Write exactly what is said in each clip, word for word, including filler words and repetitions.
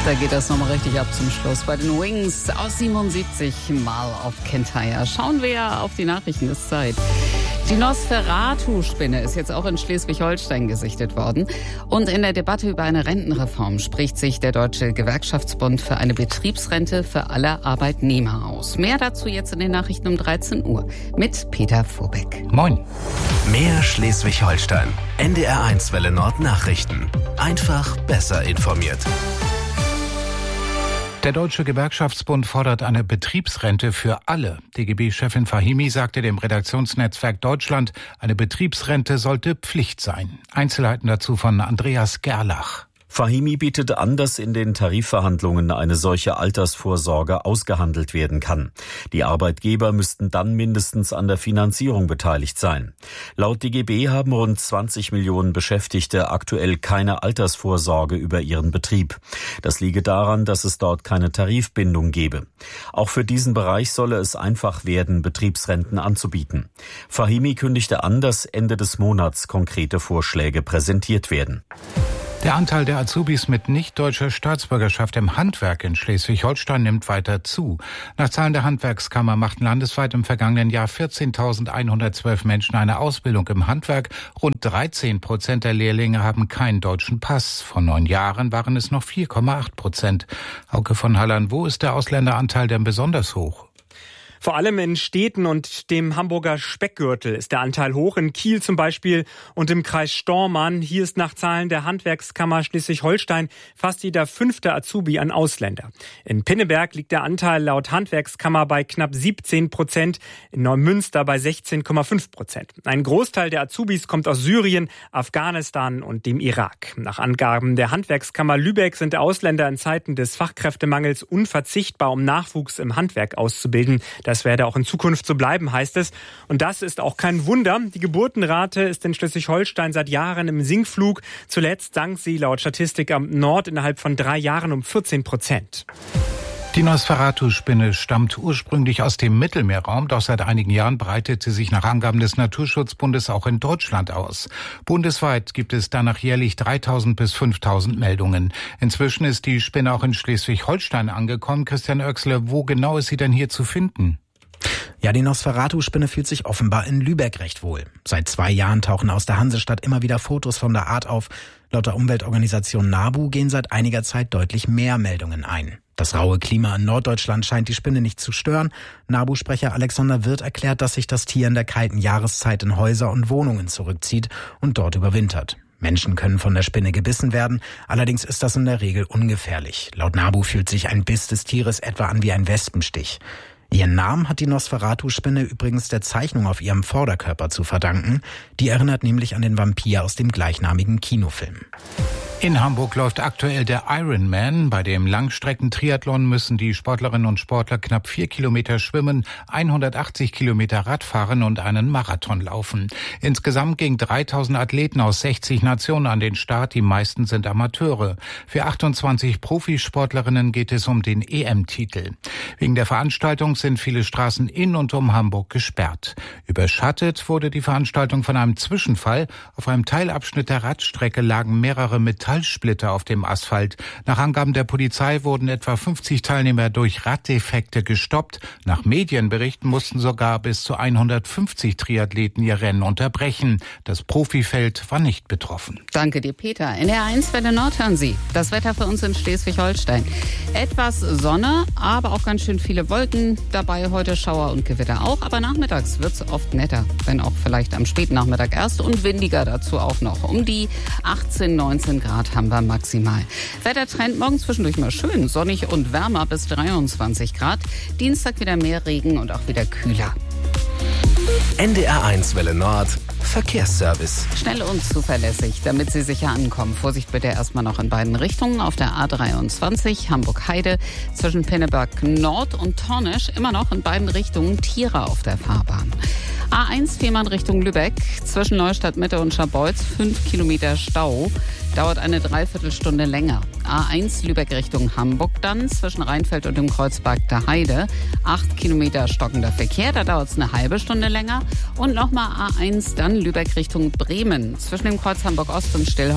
Da geht das nochmal richtig ab zum Schluss. Bei den Wings aus siebenundsiebzig mal auf Kentire. Schauen wir auf die Nachrichten des Zeit. Die Nosferatu-Spinne ist jetzt auch in Schleswig-Holstein gesichtet worden. Und in der Debatte über eine Rentenreform spricht sich der Deutsche Gewerkschaftsbund für eine Betriebsrente für alle Arbeitnehmer aus. Mehr dazu jetzt in den Nachrichten um dreizehn Uhr mit Peter Vorbeck. Moin. Mehr Schleswig-Holstein. N D R eins Welle Nord Nachrichten. Einfach besser informiert. Der Deutsche Gewerkschaftsbund fordert eine Betriebsrente für alle. D G B-Chefin Fahimi sagte dem Redaktionsnetzwerk Deutschland, eine Betriebsrente sollte Pflicht sein. Einzelheiten dazu von Andreas Gerlach. Fahimi bietet an, dass in den Tarifverhandlungen eine solche Altersvorsorge ausgehandelt werden kann. Die Arbeitgeber müssten dann mindestens an der Finanzierung beteiligt sein. Laut D G B haben rund zwanzig Millionen Beschäftigte aktuell keine Altersvorsorge über ihren Betrieb. Das liege daran, dass es dort keine Tarifbindung gebe. Auch für diesen Bereich solle es einfach werden, Betriebsrenten anzubieten. Fahimi kündigte an, dass Ende des Monats konkrete Vorschläge präsentiert werden. Der Anteil der Azubis mit nicht-deutscher Staatsbürgerschaft im Handwerk in Schleswig-Holstein nimmt weiter zu. Nach Zahlen der Handwerkskammer machten landesweit im vergangenen Jahr vierzehntausendeinhundertzwölf Menschen eine Ausbildung im Handwerk. Rund dreizehn Prozent der Lehrlinge haben keinen deutschen Pass. Vor neun Jahren waren es noch vier Komma acht Prozent. Hauke von Hallern, wo ist der Ausländeranteil denn besonders hoch? Vor allem in Städten und dem Hamburger Speckgürtel ist der Anteil hoch, in Kiel zum Beispiel und im Kreis Stormarn. Hier ist nach Zahlen der Handwerkskammer Schleswig-Holstein fast jeder fünfte Azubi ein Ausländer. In Pinneberg liegt der Anteil laut Handwerkskammer bei knapp siebzehn Prozent, in Neumünster bei sechzehn Komma fünf Prozent. Ein Großteil der Azubis kommt aus Syrien, Afghanistan und dem Irak. Nach Angaben der Handwerkskammer Lübeck sind Ausländer in Zeiten des Fachkräftemangels unverzichtbar, um Nachwuchs im Handwerk auszubilden. Das werde auch in Zukunft so bleiben, heißt es. Und das ist auch kein Wunder. Die Geburtenrate ist in Schleswig-Holstein seit Jahren im Sinkflug. Zuletzt sank sie laut Statistikamt Nord innerhalb von drei Jahren um vierzehn Prozent. Die Nosferatu-Spinne stammt ursprünglich aus dem Mittelmeerraum, doch seit einigen Jahren breitet sie sich nach Angaben des Naturschutzbundes auch in Deutschland aus. Bundesweit gibt es danach jährlich dreitausend bis fünftausend Meldungen. Inzwischen ist die Spinne auch in Schleswig-Holstein angekommen. Christian Oechsle, wo genau ist sie denn hier zu finden? Ja, die Nosferatu-Spinne fühlt sich offenbar in Lübeck recht wohl. Seit zwei Jahren tauchen aus der Hansestadt immer wieder Fotos von der Art auf. Laut der Umweltorganisation NABU gehen seit einiger Zeit deutlich mehr Meldungen ein. Das raue Klima in Norddeutschland scheint die Spinne nicht zu stören. NABU-Sprecher Alexander Wirth erklärt, dass sich das Tier in der kalten Jahreszeit in Häuser und Wohnungen zurückzieht und dort überwintert. Menschen können von der Spinne gebissen werden, allerdings ist das in der Regel ungefährlich. Laut NABU fühlt sich ein Biss des Tieres etwa an wie ein Wespenstich. Ihren Namen hat die Nosferatu-Spinne übrigens der Zeichnung auf ihrem Vorderkörper zu verdanken. Die erinnert nämlich an den Vampir aus dem gleichnamigen Kinofilm. In Hamburg läuft aktuell der Ironman. Bei dem Langstreckentriathlon müssen die Sportlerinnen und Sportler knapp vier Kilometer schwimmen, hundertachtzig Kilometer Radfahren und einen Marathon laufen. Insgesamt gingen dreitausend Athleten aus sechzig Nationen an den Start. Die meisten sind Amateure. Für achtundzwanzig Profisportlerinnen geht es um den E M-Titel. Wegen der Veranstaltung sind viele Straßen in und um Hamburg gesperrt. Überschattet wurde die Veranstaltung von einem Zwischenfall. Auf einem Teilabschnitt der Radstrecke lagen mehrere Metallsplitter auf dem Asphalt. Nach Angaben der Polizei wurden etwa fünfzig Teilnehmer durch Raddefekte gestoppt. Nach Medienberichten mussten sogar bis zu hundertfünfzig Triathleten ihr Rennen unterbrechen. Das Profifeld war nicht betroffen. Danke dir, Peter. N D R eins Welle Nord hören Sie. Das Wetter für uns in Schleswig-Holstein. Etwas Sonne, aber auch ganz schön viele Wolken. Dabei heute Schauer und Gewitter auch. Aber nachmittags wird es oft netter. Wenn auch vielleicht am späten Nachmittag erst. Und windiger dazu auch noch. Um die achtzehn, neunzehn Grad haben wir maximal. Wettertrend morgen zwischendurch mal schön. Sonnig und wärmer bis dreiundzwanzig Grad. Dienstag wieder mehr Regen und auch wieder kühler. N D R eins Welle Nord Verkehrsservice. Schnell und zuverlässig, damit Sie sicher ankommen. Vorsicht bitte erstmal noch in beiden Richtungen. Auf der A dreiundzwanzig Hamburg-Heide zwischen Pinneberg Nord und Tornisch immer noch in beiden Richtungen Tiere auf der Fahrbahn. A eins Fehmarn Richtung Lübeck zwischen Neustadt Mitte und Scharbeutz fünf Kilometer Stau. Dauert eine Dreiviertelstunde länger. A eins Lübeck Richtung Hamburg dann zwischen Rheinfeld und dem Kreuzberg der Heide. acht Kilometer stockender Verkehr, da dauert es eine halbe Stunde länger. Und nochmal A eins dann Lübeck Richtung Bremen zwischen dem Kreuz Hamburg Ost und Stillhorn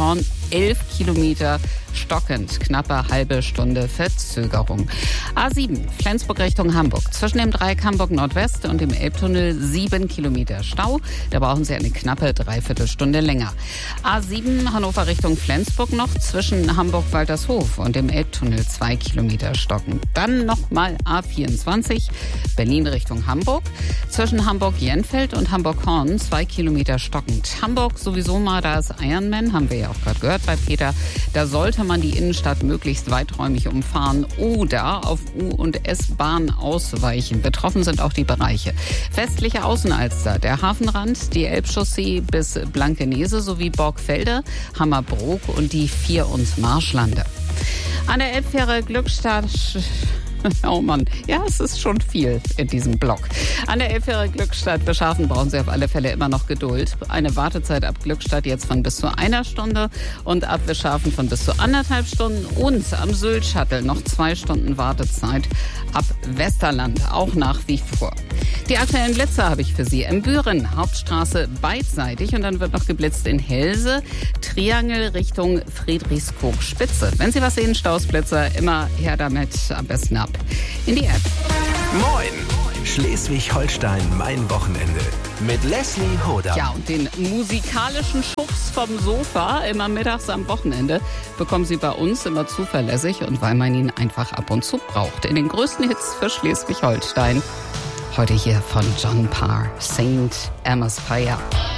elf Kilometer stockend, knappe halbe Stunde Verzögerung. A sieben, Flensburg Richtung Hamburg. Zwischen dem Dreieck Hamburg Nordwest und dem Elbtunnel sieben Kilometer Stau. Da brauchen Sie eine knappe Dreiviertelstunde länger. A sieben, Hannover Richtung Flensburg noch. Zwischen Hamburg-Waltershof und dem Elbtunnel zwei Kilometer stockend. Dann nochmal A vierundzwanzig, Berlin Richtung Hamburg. Zwischen Hamburg-Jenfeld und Hamburg-Horn zwei Kilometer stockend. Hamburg sowieso mal, da ist Ironman, haben wir ja auch gerade gehört bei Peter. Da sollte man die Innenstadt möglichst weiträumig umfahren oder auf U- und S-Bahn ausweichen. Betroffen sind auch die Bereiche westliche Außenalster, der Hafenrand, die Elbchaussee bis Blankenese sowie Borgfelde, Hammerbrook und die Vier- und Marschlande. An der Elbfähre Glückstadt... Oh Mann, ja, es ist schon viel in diesem Block. An der Elbfähre Glückstadt Beschafen brauchen Sie auf alle Fälle immer noch Geduld. Eine Wartezeit ab Glückstadt jetzt von bis zu einer Stunde und ab Beschafen von bis zu anderthalb Stunden. Und am Sylt-Shuttle noch zwei Stunden Wartezeit ab Westerland, auch nach wie vor. Die aktuellen Blitze habe ich für Sie. In Büren, Hauptstraße beidseitig und dann wird noch geblitzt in Helse, Triangel Richtung Friedrichskoog-Spitze. Wenn Sie was sehen, Stausblitzer, immer her damit, am besten ab in die App. Moin! Schleswig-Holstein, mein Wochenende. Mit Leslie Hoda. Ja, und den musikalischen Schubs vom Sofa immer mittags am Wochenende bekommen Sie bei uns immer zuverlässig und weil man ihn einfach ab und zu braucht. In den größten Hits für Schleswig-Holstein. Heute hier von John Parr, Saint Amos Fire.